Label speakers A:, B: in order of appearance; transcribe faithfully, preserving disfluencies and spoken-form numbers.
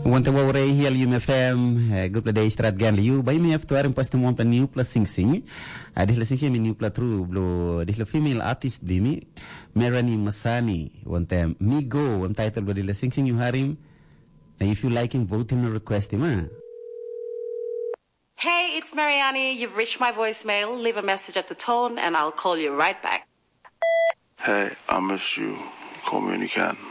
A: Wanta wawre hial yum F M grup day strat gan liu bay mi aftuar en poste mon new plus sing sing adis la sing mi new plus true blo dis la female artist dimi Merani Masani wanta mi go on title blo la sing sing you harim if you like him vote him request him ah.
B: Hey, it's Mariani. You've reached my voicemail. Leave a message at the tone and I'll call you right back.
C: Hey, I miss you. Call me when you can.